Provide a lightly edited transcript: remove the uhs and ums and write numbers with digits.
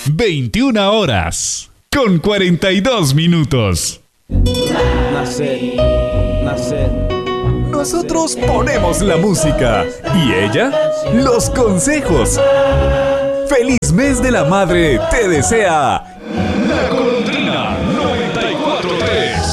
21 horas con 42 minutos. Nosotros ponemos la música y ella los consejos. ¡Feliz mes de la madre te desea